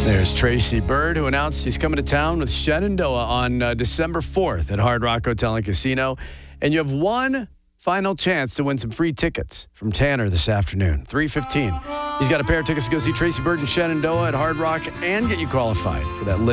There's Tracy Bird, who announced he's coming to town with Shenandoah on December 4th at Hard Rock Hotel and Casino. And you have one final chance to win some free tickets from Tanner this afternoon, 3:15. He's got a pair of tickets to go see Tracy Bird in Shenandoah at Hard Rock and get you qualified for that